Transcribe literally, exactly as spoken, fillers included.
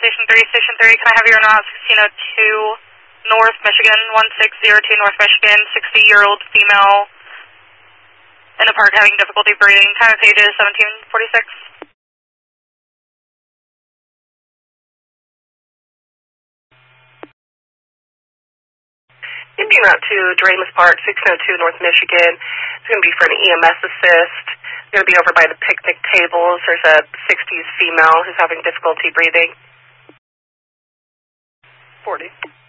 Station three. Station three, can I have your route sixteen oh two North Michigan, one six zero two North Michigan, sixty-year-old female in the park having difficulty breathing. Time of page is seventeen forty-six. Indian route to Doremus Park, sixteen oh two North Michigan. It's going to be for an E M S assist. It's going to be over by the picnic tables. There's a sixties female who's having difficulty breathing. forty.